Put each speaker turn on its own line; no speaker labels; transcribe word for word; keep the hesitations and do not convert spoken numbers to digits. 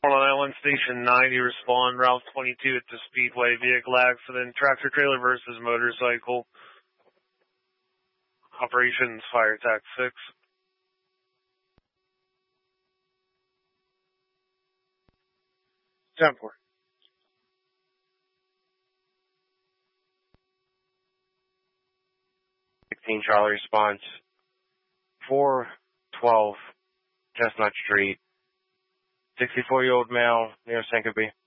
Long Island Station ninety, respond, Route twenty-two at the Speedway, vehicle accident, tractor trailer versus motorcycle. Operations, Fire Tac six. ten four.
sixteen Charlie response. four twelve Chestnut Street. sixty-four-year-old male near Syncope.